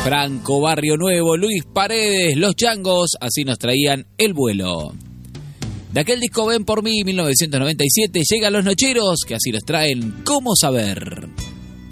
Franco, Barrio Nuevo, Luis Paredes, Los Changos, así nos traían El Vuelo. De aquel disco Ven por mí, 1997, llegan Los Nocheros, que así nos traen Cómo Saber.